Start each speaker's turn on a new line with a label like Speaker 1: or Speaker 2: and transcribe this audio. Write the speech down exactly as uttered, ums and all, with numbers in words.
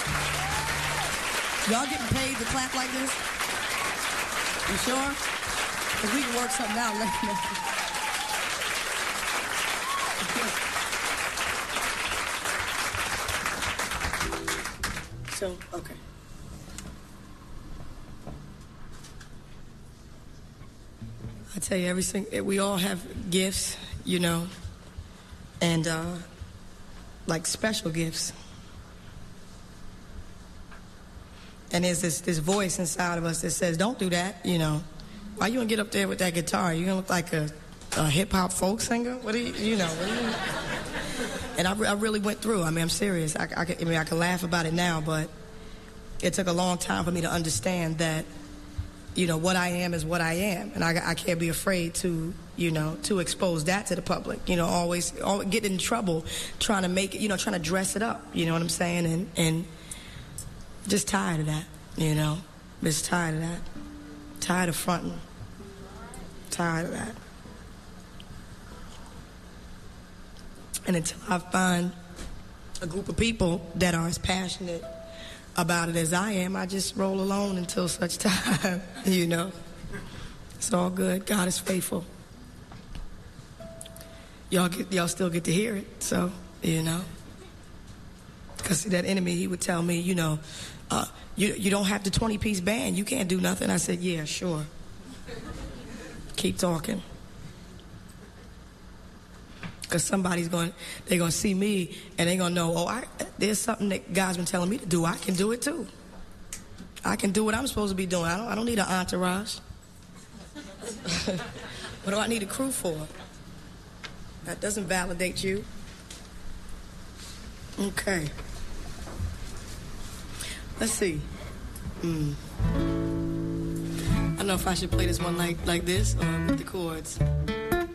Speaker 1: Y'all getting paid to clap like this? You sure? Because we can work something out later. So, okay. I tell you, every single, we all have gifts, you know, and uh, like special gifts. And there's this, this voice inside of us that says, don't do that, you know. Why you gonna get up there with that guitar? You gonna look like a, a hip-hop folk singer? What do you, you know, what do you... And I, I really went through. I mean, I'm serious. I, I, I mean, I can laugh about it now, but it took a long time for me to understand that, you know, what I am is what I am. And I, I can't be afraid to, you know, to expose that to the public. You know, always, always get in trouble trying to make it, you know, trying to dress it up. You know what I'm saying? And, and just tired of that, you know. Just tired of that. Tired of fronting. Tired of that. And until I find a group of people that are as passionate about it as I am, I just roll alone until such time, you know. It's all good. God is faithful. Y'all get, y'all still get to hear it, so, you know. Because that enemy, he would tell me, you know, uh, you, you don't have the twenty-piece band. You can't do nothing. I said, yeah, sure. Keep talking. Because somebody's going, they're going to see me and they're going to know, oh, I, there's something that God's been telling me to do. I can do it too. I can do what I'm supposed to be doing. I don't, I don't need an entourage. What do I need a crew for? That doesn't validate you. Okay. Let's see. Mm. I don't know if I should play this one like, like this or with the chords.